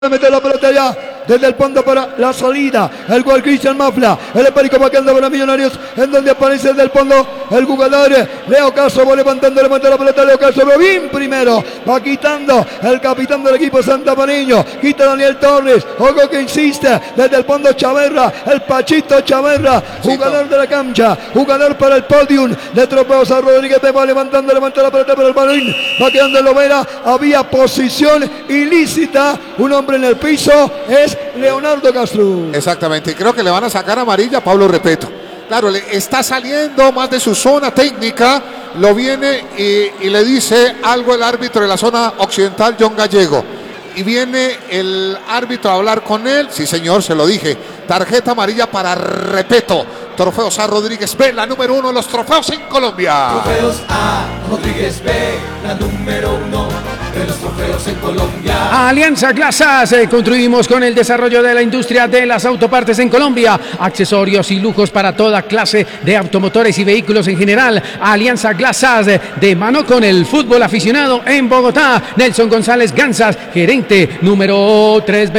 Meter la pelota ya desde el fondo para la salida. El gol Cristian Mafla. El Espérico vaqueando para Millonarios. En donde aparece desde el fondo el jugador Leo Castro. Va levanta la pelota. Leo Castro. Pero bien primero. Va quitando el capitán del equipo santapareño. Quita Daniel Torres. Ojo que insiste. Desde el fondo Chaverra. El Pachito Chaverra. Jugador de la cancha. Jugador para el podium. De Trofeos a Rodríguez. Va levanta la pelota para el balón. Va quedando en Lovera. Había posición ilícita. Un hombre en el piso es Leonardo Castro. Exactamente, creo que le van a sacar amarilla a Pablo Repeto. Claro, le está saliendo más de su zona técnica, lo viene y le dice algo el árbitro de la zona occidental, John Gallego. Y viene el árbitro a hablar con él. Sí, señor, se lo dije. Tarjeta amarilla para Repeto. Trofeos A. Rodríguez B, la número 1 de los trofeos en Colombia. Trofeos A. Rodríguez B, la número 1 de los trofeos en Colombia. Alianza Glasas, construimos con el desarrollo de la industria de las autopartes en Colombia. Accesorios y lujos para toda clase de automotores y vehículos en general. Alianza Glasas, de mano con el fútbol aficionado en Bogotá. Nelson González Gansas, gerente número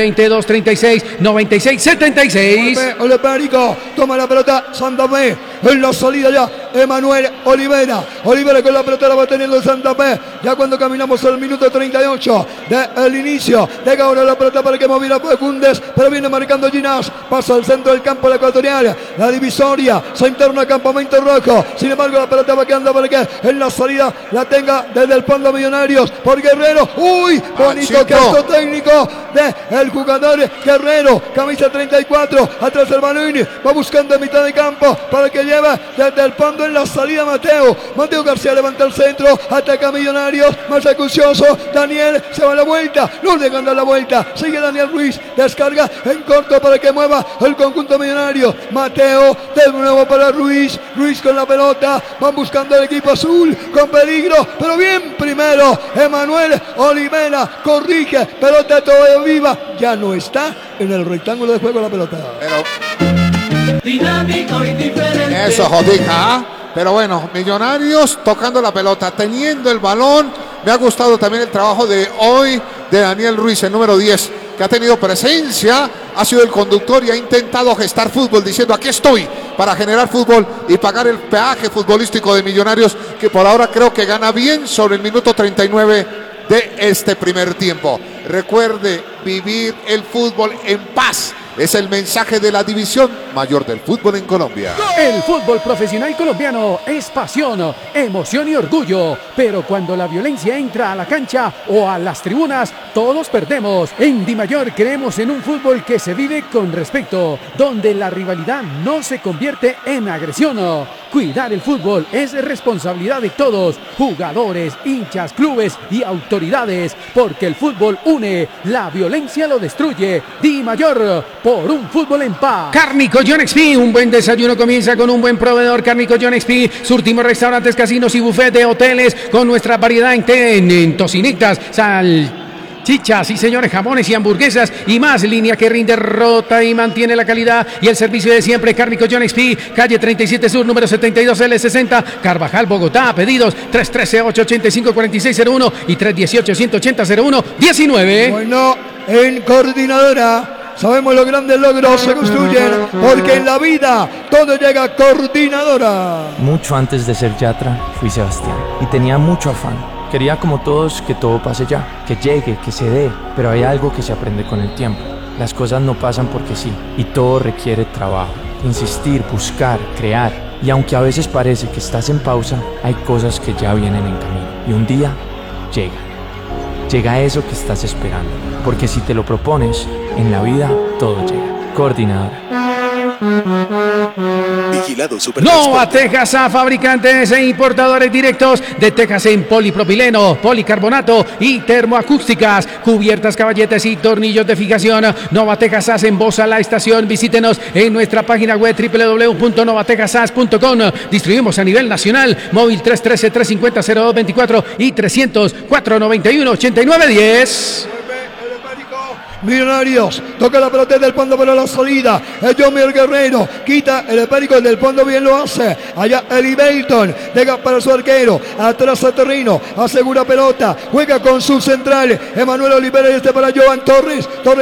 320-236-9676. Ole Perico, toma la pelota Santa Fe. En la salida ya Emanuel Olivera. Olivera con la pelota la va teniendo Santa Fe. Ya cuando caminamos al minuto 38 del inicio. Deja ahora la pelota para que moviera Fagundes. Pero viene marcando Ginás. Pasa al centro del campo la ecuatorial. La divisoria. Se interna Campamento Rojo. Sin embargo la pelota va quedando para que en la salida la tenga desde el fondo Millonarios. Por Guerrero. Uy, bonito gesto técnico de el jugador Guerrero. Camisa 34. Atrás el balón. Va buscando en mitad de campo para que lleve desde el fondo en la salida Mateo García levanta el centro, ataca Millonarios, más acucioso, Daniel se va a la vuelta, no le gana la vuelta, sigue Daniel Ruiz, descarga en corto para que mueva el conjunto millonario, Mateo de nuevo para Ruiz con la pelota, van buscando el equipo azul con peligro, pero bien primero Emanuel Olivera, corrige, pelota todavía viva, ya no está en el rectángulo de juego la pelota. Dinámico y diferente. Eso, Jotica. Pero bueno, Millonarios tocando la pelota, teniendo el balón. Me ha gustado también el trabajo de hoy de Daniel Ruiz, el número 10, que ha tenido presencia, ha sido el conductor y ha intentado gestar fútbol, diciendo aquí estoy para generar fútbol y pagar el peaje futbolístico de Millonarios, que por ahora creo que gana bien sobre el minuto 39 de este primer tiempo. Recuerde, vivir el fútbol en paz. Es el mensaje de la división mayor del fútbol en Colombia. El fútbol profesional colombiano es pasión, emoción y orgullo. Pero cuando la violencia entra a la cancha o a las tribunas, todos perdemos. En Dimayor creemos en un fútbol que se vive con respeto, donde la rivalidad no se convierte en agresión. Cuidar el fútbol es responsabilidad de todos, jugadores, hinchas, clubes y autoridades, porque el fútbol une, la violencia lo destruye. Dimayor, por un fútbol en paz. Cárnico John XP, un buen desayuno comienza con un buen proveedor. Cárnico John XP, surtimos restaurantes, casinos y buffet de hoteles con nuestra variedad en tocinitas, salchichas y señores, jamones y hamburguesas y más. Línea que rinde, rota y mantiene la calidad y el servicio de siempre. Cárnico John XP, calle 37 Sur, número 72L60, Carvajal, Bogotá. Pedidos 313-885-4601 y 318-180-01-19. Bueno, en Coordinadora sabemos los grandes logros se construyen, porque en la vida todo llega a Coordinadora. Mucho antes de ser Yatra, fui Sebastián y tenía mucho afán. Quería, como todos, que todo pase ya, que llegue, que se dé, pero hay algo que se aprende con el tiempo. Las cosas no pasan porque sí, y todo requiere trabajo, insistir, buscar, crear. Y aunque a veces parece que estás en pausa, hay cosas que ya vienen en camino. Y un día llega. Llega eso que estás esperando, porque si te lo propones, en la vida todo llega. Coordinadora. Vigilado Nova Tejasa, fabricantes e importadores directos de tejas en polipropileno, policarbonato y termoacústicas, cubiertas, caballetes y tornillos de fijación. Nova Tejasas en Bosa, la estación. Visítenos en nuestra página web www.novatejasas.com. Distribuimos a nivel nacional. Móvil 313-350-0224 y 300-491-8910. Millonarios. Toca la pelota del fondo para la salida. Es Jomier Guerrero. Quita el esférico del fondo. Bien lo hace. Allá Eli Belton. Deja para su arquero. Atrás a terreno. Asegura pelota. Juega con su central. Emanuel Olivera y este para Joan Torres.